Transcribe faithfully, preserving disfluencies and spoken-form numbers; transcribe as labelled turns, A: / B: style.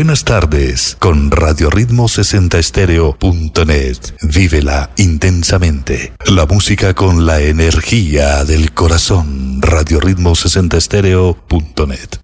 A: buenas tardes con Radio Ritmo sesenta estéreo punto net. Vívela intensamente. La música con la energía del corazón. Radio Ritmo sesenta estéreo punto net.